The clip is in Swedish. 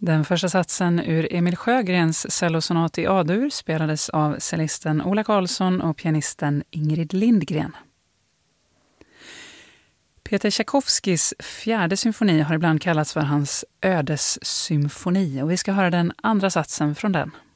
Den första satsen ur Emil Sjögrens cellosonat i A-dur spelades av cellisten Ola Karlsson och pianisten Ingrid Lindgren. Peter Tchaikovskys fjärde symfoni har ibland kallats för hans ödessymfoni och vi ska höra den andra satsen från den.